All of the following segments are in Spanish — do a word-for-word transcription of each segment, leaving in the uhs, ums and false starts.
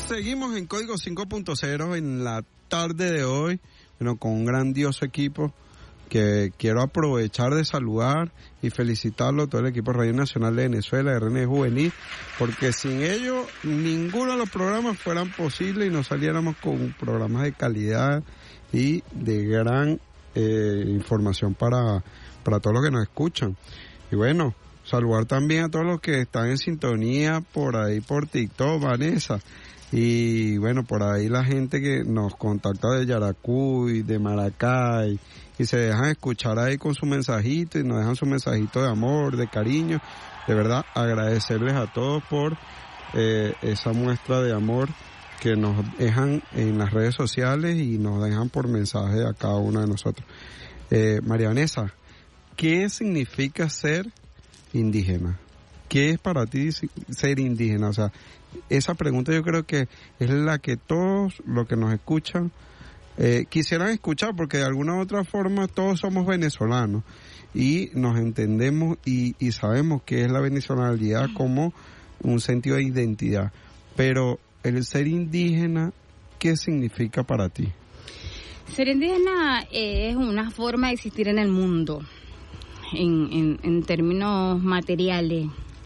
seguimos en Código cinco punto cero en la tarde de hoy, bueno, con un grandioso equipo que quiero aprovechar de saludar y felicitarlo, todo el equipo de Radio Nacional de Venezuela, de R N Juvenil, porque sin ellos ninguno de los programas fueran posibles y no saliéramos con programas de calidad y de gran eh, información para, para todos los que nos escuchan. Y bueno, saludar también a todos los que están en sintonía por ahí por TikTok, Vanessa. Y bueno, por ahí la gente que nos contacta de Yaracuy, de Maracay, y se dejan escuchar ahí con su mensajito y nos dejan su mensajito de amor, de cariño. De verdad, agradecerles a todos por eh, esa muestra de amor que nos dejan en las redes sociales y nos dejan por mensaje a cada uno de nosotros. Eh, María Vanessa, ¿qué significa ser indígena? ¿Qué es para ti ser indígena? O sea, esa pregunta yo creo que es la que todos los que nos escuchan eh, quisieran escuchar, porque de alguna u otra forma todos somos venezolanos y nos entendemos y, y sabemos qué es la venezolanidad como un sentido de identidad. Pero el ser indígena, ¿qué significa para ti? Ser indígena es una forma de existir en el mundo, en, en, en términos materiales.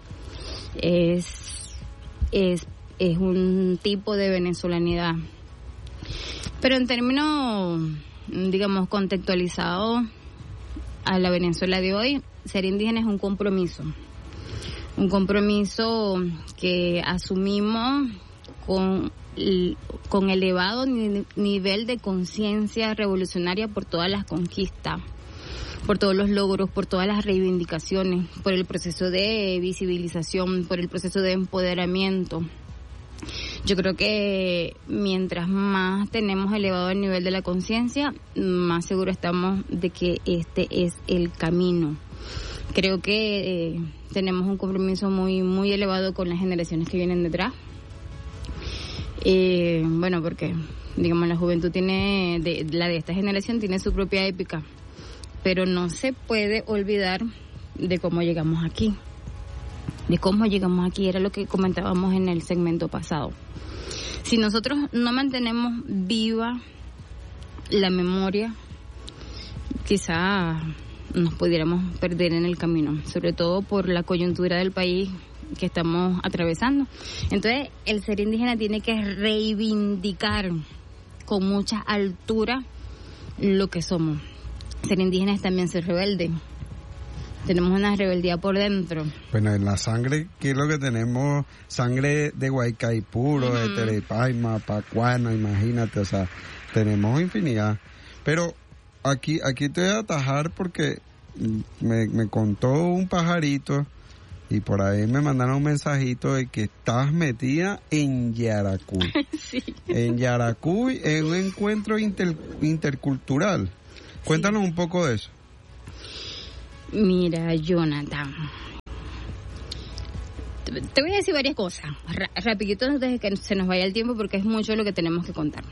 Es, es, es un tipo de venezolanidad. Pero en términos, digamos, contextualizados a la Venezuela de hoy, ser indígena es un compromiso. Un compromiso que asumimos con, con elevado ni, nivel de conciencia revolucionaria por todas las conquistas, por todos los logros, por todas las reivindicaciones, por el proceso de visibilización, por el proceso de empoderamiento. Yo creo que mientras más tenemos elevado el nivel de la conciencia, más seguros estamos de que este es el camino. Creo que eh, tenemos un compromiso muy muy elevado con las generaciones que vienen detrás. Eh, bueno, porque digamos la juventud tiene, de, la de esta generación tiene su propia épica, pero no se puede olvidar de cómo llegamos aquí. De cómo llegamos aquí, era lo que comentábamos en el segmento pasado. Si nosotros no mantenemos viva la memoria, quizá nos pudiéramos perder en el camino, sobre todo por la coyuntura del país que estamos atravesando. Entonces, el ser indígena tiene que reivindicar con mucha altura lo que somos. Ser indígena es también ser rebelde. Tenemos una rebeldía por dentro. Bueno, en la sangre, ¿qué es lo que tenemos? Sangre de Guaycaipuro, uh-huh. de Terepaima, Pacuana, imagínate, o sea, tenemos infinidad. Pero aquí aquí te voy a atajar porque me, me contó un pajarito y por ahí me mandaron un mensajito de que estás metida en Yaracuy. Sí. En Yaracuy, en un encuentro inter, intercultural. Cuéntanos sí. un poco de eso. Mira, Jonathan, te voy a decir varias cosas, Ra- rapidito antes de que se nos vaya el tiempo porque es mucho lo que tenemos que contar.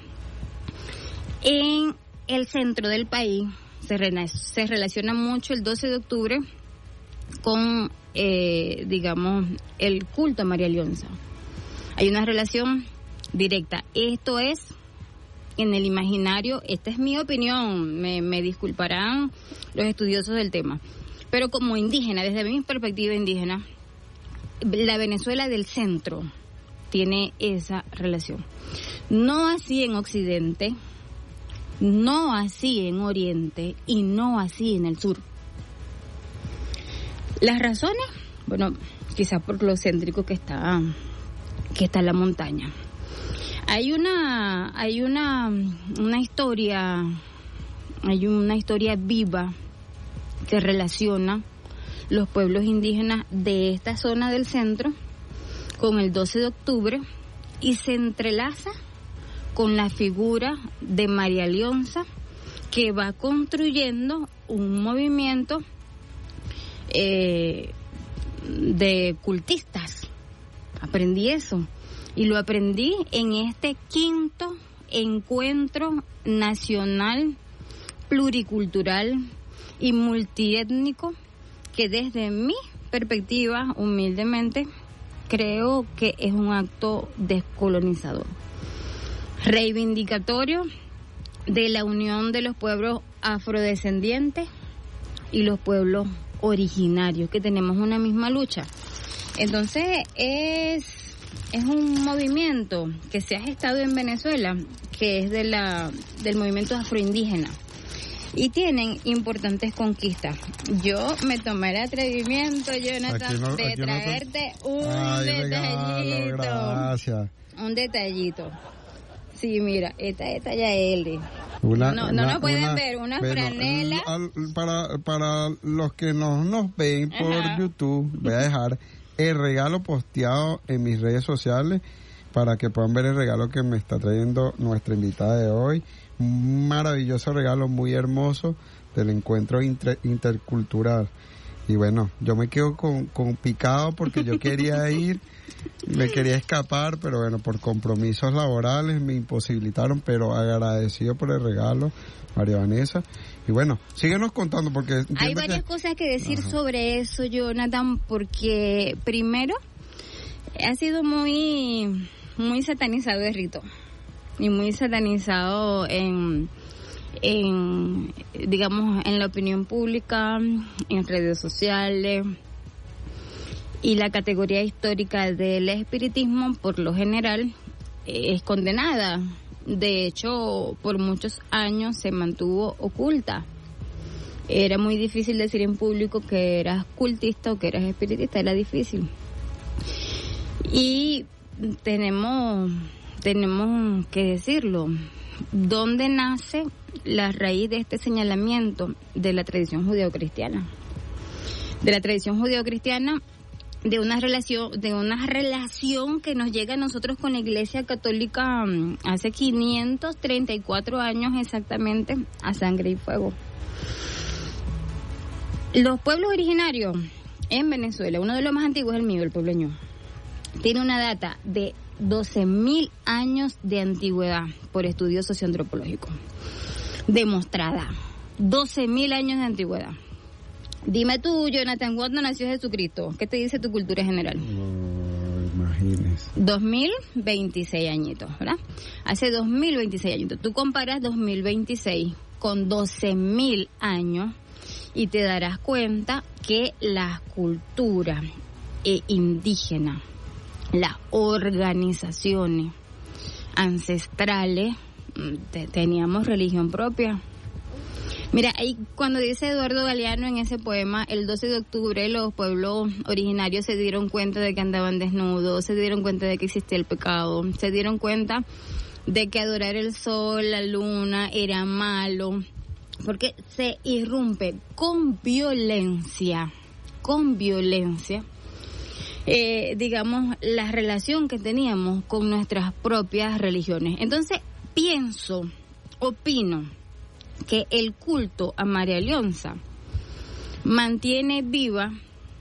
En el centro del país se, re- se relaciona mucho el doce de octubre con, eh, digamos, el culto a María Leonza. Hay una relación directa. Esto es, en el imaginario, esta es mi opinión, me, me disculparán los estudiosos del tema. Pero como indígena, desde mi perspectiva indígena, la Venezuela del centro tiene esa relación. No así en Occidente, no así en Oriente y no así en el sur. Las razones, bueno, quizás por lo céntrico que está, que está la montaña. Hay una, hay una, una historia, hay una historia viva que relaciona los pueblos indígenas de esta zona del centro con el doce de octubre y se entrelaza con la figura de María Leonza, que va construyendo un movimiento eh, de cultistas. Aprendí eso y lo aprendí en este quinto encuentro nacional pluricultural y multiétnico que desde mi perspectiva, humildemente, creo que es un acto descolonizador, reivindicatorio de la unión de los pueblos afrodescendientes y los pueblos originarios, que tenemos una misma lucha. Entonces es, es un movimiento que se ha gestado en Venezuela, que es de la del movimiento afroindígena, y tienen importantes conquistas. Yo me tomé el atrevimiento, Jonathan, no, de traerte no... un Ay, detallito. Regalo, gracias. Un detallito. Sí, mira, esta es talla L. Una, no, no una, nos pueden una, ver, una bueno, franela. Al, para, para los que no nos ven por Ajá. YouTube, voy a dejar el regalo posteado en mis redes sociales para que puedan ver el regalo que me está trayendo nuestra invitada de hoy. Un maravilloso regalo, muy hermoso, del encuentro inter, intercultural. Y bueno, yo me quedo con, con picado porque yo quería ir, me quería escapar, pero bueno, por compromisos laborales me imposibilitaron, pero agradecido por el regalo, María Vanessa. Y bueno, síguenos contando porque... Hay varias que... cosas que decir Ajá. sobre eso, Jonathan, porque primero, ha sido muy, muy satanizado el rito, y muy satanizado en... en digamos en la opinión pública, en redes sociales, y la categoría histórica del espiritismo por lo general es condenada. De hecho, por muchos años se mantuvo oculta. Era muy difícil decir en público que eras cultista o que eras espiritista, era difícil. Y tenemos tenemos que decirlo. ¿Dónde nace la raíz de este señalamiento? De la tradición judeocristiana. De la tradición judeocristiana, de una relación, de una relación que nos llega a nosotros con la Iglesia Católica hace quinientos treinta y cuatro años exactamente, a sangre y fuego. Los pueblos originarios en Venezuela, uno de los más antiguos es el mío, el pueblo Ñu, tiene una data de doce mil años de antigüedad por estudios socioantropológicos. Demostrada. doce mil años de antigüedad. Dime tú, Jonathan, ¿cuándo nació Jesucristo? ¿Qué te dice tu cultura general? Oh, imagínese. dos mil veintiséis añitos, ¿verdad? Hace dos mil veintiséis añitos. Tú comparas dos mil veintiséis con doce mil años y te darás cuenta que las culturas eh, indígenas, las organizaciones ancestrales, te, teníamos religión propia. Mira, ahí cuando dice Eduardo Galeano en ese poema, el doce de octubre los pueblos originarios se dieron cuenta de que andaban desnudos, se dieron cuenta de que existía el pecado, se dieron cuenta de que adorar el sol, la luna era malo, porque se irrumpe con violencia, con violencia, Eh, digamos, la relación que teníamos con nuestras propias religiones. Entonces, pienso, opino, que el culto a María Leonza mantiene viva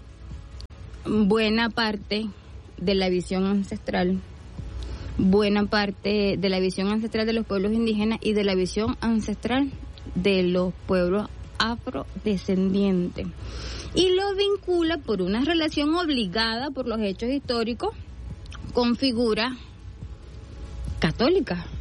buena parte de la visión ancestral, buena parte de la visión ancestral de los pueblos indígenas y de la visión ancestral de los pueblos afrodescendientes. Y lo vincula por una relación obligada por los hechos históricos con figuras católicas.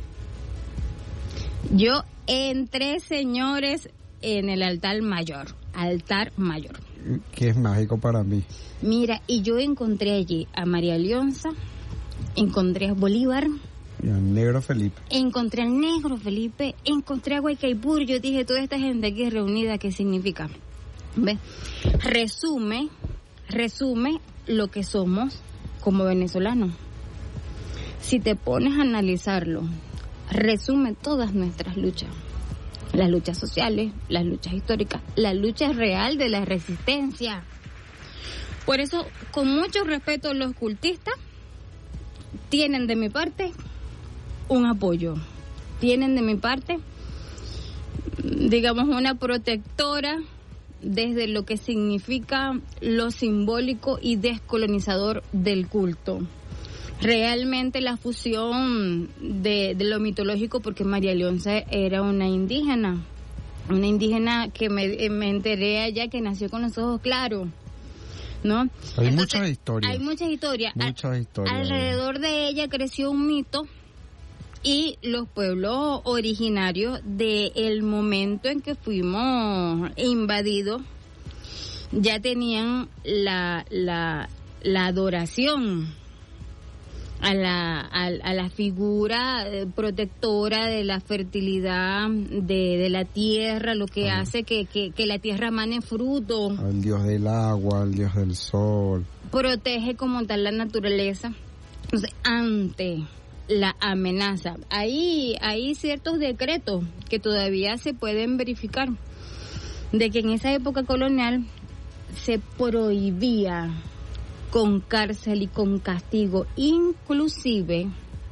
Yo entré, señores, en el altar mayor, altar mayor. Que es mágico para mí. Mira, y yo encontré allí a María Leonza, encontré a Bolívar, y al Negro Felipe. Encontré al Negro Felipe, encontré a Guaycaipuro. Yo dije, toda esta gente aquí reunida, ¿qué significa? ¿Ves? Resume, resume lo que somos como venezolanos. Si te pones a analizarlo, resume todas nuestras luchas. Las luchas sociales, las luchas históricas, la lucha real de la resistencia. Por eso, con mucho respeto, los cultistas tienen de mi parte un apoyo. Tienen de mi parte, digamos, una protectora desde lo que significa lo simbólico y descolonizador del culto. Realmente la fusión de, de lo mitológico, porque María Leonza era una indígena, una indígena que me, me enteré allá que nació con los ojos claros. ¿no? Hay Entonces, muchas historias. Hay muchas historias. Muchas historias. Alrededor de ella creció un mito y los pueblos originarios del momento en que fuimos invadidos ya tenían la la, la adoración a la a, a la figura protectora de la fertilidad de, de la tierra, lo que ah. hace que, que, que la tierra mane fruto. Al dios del agua, al dios del sol. Protege como tal la naturaleza. Entonces, ante la amenaza, hay, hay ciertos decretos que todavía se pueden verificar, de que en esa época colonial se prohibía con cárcel y con castigo, inclusive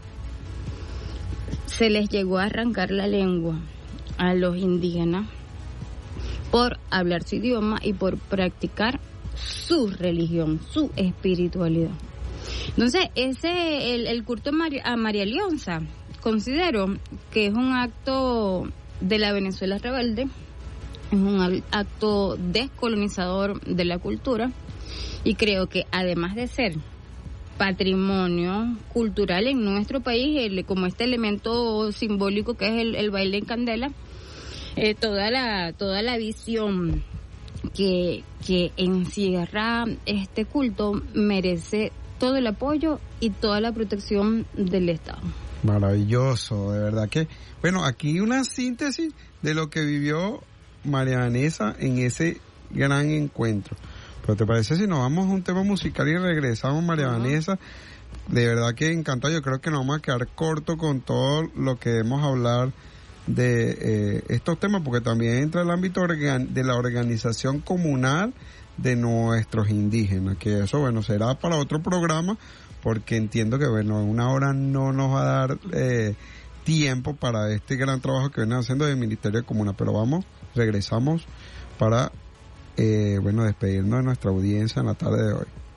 se les llegó a arrancar la lengua a los indígenas por hablar su idioma y por practicar su religión, su espiritualidad. Entonces, ese el, el culto a María Leonza, considero que es un acto de la Venezuela rebelde, es un acto descolonizador de la cultura. Y creo que además de ser patrimonio cultural en nuestro país, el, como este elemento simbólico que es el, el baile en candela, eh, toda la toda la visión que, que encierra este culto merece todo el apoyo y toda la protección del Estado. Maravilloso, de verdad que, bueno, aquí una síntesis de lo que vivió María Vanessa en ese gran encuentro. Pero ¿te parece si nos vamos a un tema musical y regresamos, María uh-huh. Vanessa? De verdad que encantado. Yo creo que nos vamos a quedar corto con todo lo que hemos hablar de eh, estos temas, porque también entra el ámbito organ- de la organización comunal de nuestros indígenas, que eso, bueno, será para otro programa, porque entiendo que, bueno, una hora no nos va a dar eh, tiempo para este gran trabajo que vienen haciendo del Ministerio de Comunal. Pero vamos, regresamos para... Eh, bueno, despedirnos de nuestra audiencia en la tarde de hoy.